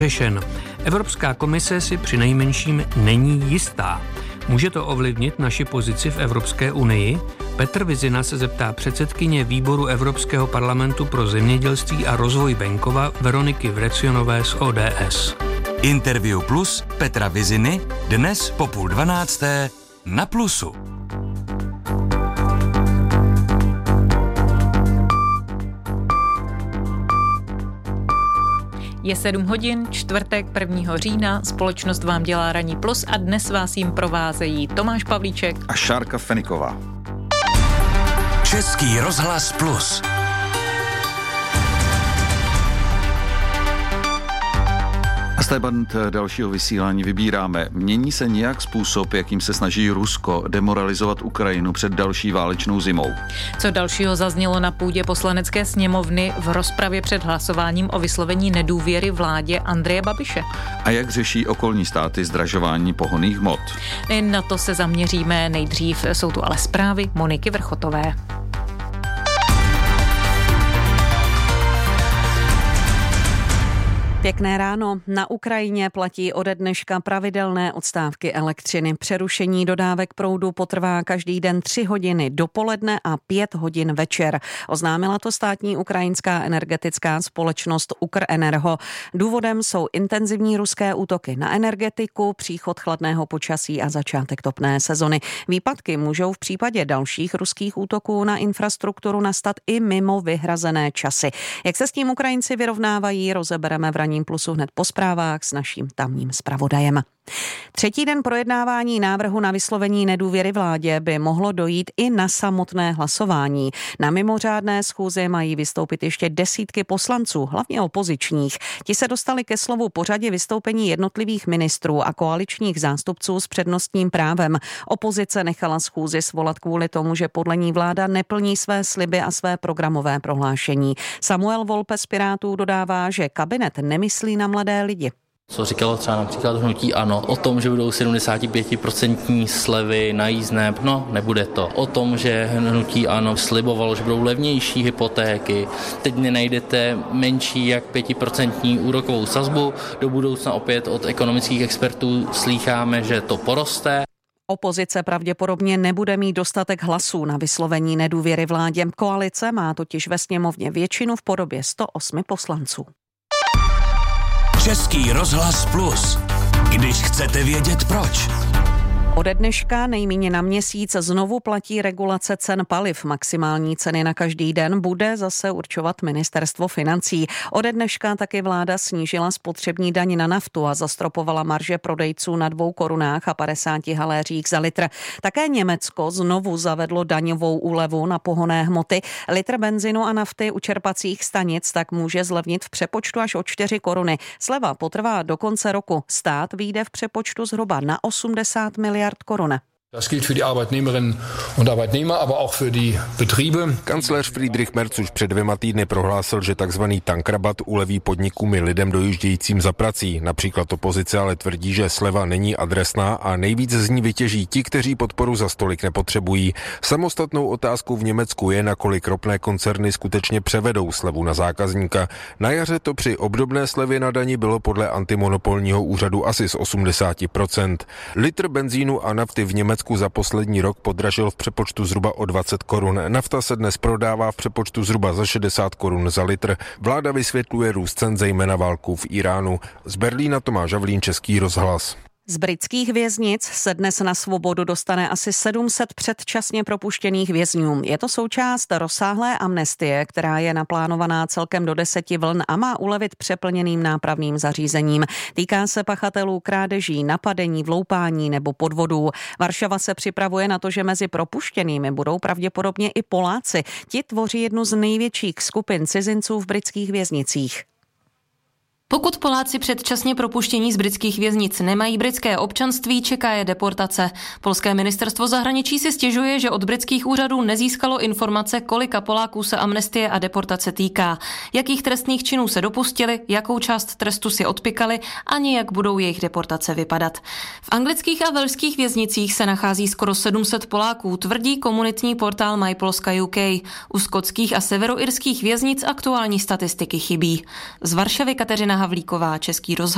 řešen. Evropská komise si přinejmenším není jistá. Může to ovlivnit naši pozici v Evropské unii? Petr Vizina se zeptá předsedkyně výboru Evropského parlamentu pro zemědělství a rozvoj venkova Veroniky Vrecionové z ODS. Interview Plus Petra Viziny dnes po 11:30 na Plusu. Je 7 hodin, čtvrtek 1. října, společnost vám dělá ranní plus a dnes vás jim provázejí Tomáš Pavlíček a Šárka Feniková. Český rozhlas Plus. A z té band dalšího vysílání vybíráme. Mění se nějak způsob, jakým se snaží Rusko demoralizovat Ukrajinu před další válečnou zimou? Co dalšího zaznělo na půdě Poslanecké sněmovny v rozpravě před hlasováním o vyslovení nedůvěry vládě Andreje Babiše? A jak řeší okolní státy zdražování pohonných hmot? Na to se zaměříme nejdřív. Jsou tu ale zprávy Moniky Vrchotové. Pěkné ráno. Na Ukrajině platí ode dneška pravidelné odstávky elektřiny. Přerušení dodávek proudu potrvá každý den 3 hodiny dopoledne a 5 hodin večer. Oznámila to státní ukrajinská energetická společnost Ukrenergo. Důvodem jsou intenzivní ruské útoky na energetiku, příchod chladného počasí a začátek topné sezony. Výpadky můžou v případě dalších ruských útoků na infrastrukturu nastat i mimo vyhrazené časy. Jak se s tím Ukrajinci vyrovnávají, rozebereme v Ranním plusu hned po zprávách s naším tamním zpravodajem. Třetí den projednávání návrhu na vyslovení nedůvěry vládě by mohlo dojít i na samotné hlasování. Na mimořádné schůzi mají vystoupit ještě desítky poslanců, hlavně opozičních. Ti se dostali ke slovu po řadě vystoupení jednotlivých ministrů a koaličních zástupců s přednostním právem. Opozice nechala schůzi svolat kvůli tomu, že podle ní vláda neplní své sliby a své programové prohlášení. Samuel Volpe z Pirátů dodává, že kabinet nemyslí na mladé lidi. Co říkalo třeba například hnutí ANO, o tom, že budou 75% slevy na jízdné, no nebude to. O tom, že hnutí ANO slibovalo, že budou levnější hypotéky, teď nenajdete menší jak 5% úrokovou sazbu, do budoucna opět od ekonomických expertů slýcháme, že to poroste. Opozice pravděpodobně nebude mít dostatek hlasů na vyslovení nedůvěry vládě. Koalice má totiž ve sněmovně většinu v podobě 108 poslanců. Český rozhlas Plus. Když chcete vědět proč. Ode dneška nejméně na měsíc znovu platí regulace cen paliv. Maximální ceny na každý den bude zase určovat ministerstvo financí. Ode dneška taky vláda snížila spotřební daň na naftu a zastropovala marže prodejců na 2 korunách a 50 haléřích za litr. Také Německo znovu zavedlo daňovou úlevu na pohonné hmoty. Litr benzinu a nafty u čerpacích stanic tak může zlevnit v přepočtu až o 4 koruny. Sleva potrvá do konce roku. Stát vyjde v přepočtu zhruba na 80 miliard korun. Das gilt für die Arbeitnehmerinnen und Arbeitnehmer, aber auch für die Betriebe. Kancléř Friedrich Merz už před 2 týdny prohlásil, že takzvaný tankrabat uleví podnikům i lidem dojíždějícím za prací. Například opozice ale tvrdí, že sleva není adresná a nejvíc z ní vytěží ti, kteří podporu za stolik nepotřebují. Samostatnou otázkou v Německu je, nakolik ropné koncerny skutečně převedou slevu na zákazníka. Na jaře to při obdobné slevě na dani bylo podle antimonopolního úřadu asi z 80%. Litr benzínu a nafty v Německu za poslední rok podražil v přepočtu zhruba o 20 korun. Nafta se dnes prodává v přepočtu zhruba za 60 korun za litr. Vláda vysvětluje růst cen zejména válku v Iránu. Z Berlína Tomáš Havlín, Český rozhlas. Z britských věznic se dnes na svobodu dostane asi 700 předčasně propuštěných vězňů. Je to součást rozsáhlé amnestie, která je naplánovaná celkem do 10 vln a má ulevit přeplněným nápravným zařízením. Týká se pachatelů krádeží, napadení, vloupání nebo podvodů. Varšava se připravuje na to, že mezi propuštěnými budou pravděpodobně i Poláci. Ti tvoří jednu z největších skupin cizinců v britských věznicích. Pokud Poláci předčasně propuštění z britských věznic nemají britské občanství, čeká je deportace. Polské ministerstvo zahraničí si stěžuje, že od britských úřadů nezískalo informace, kolika Poláků se amnestie a deportace týká, jakých trestných činů se dopustili, jakou část trestu si odpikali, ani jak budou jejich deportace vypadat. V anglických a velšských věznicích se nachází skoro 700 Poláků, tvrdí komunitní portál MyPolska UK. U skotských a severoirských věznic aktuální statistiky chybí. Z Varšavy Kateřina Havlíková, Český rozhlas.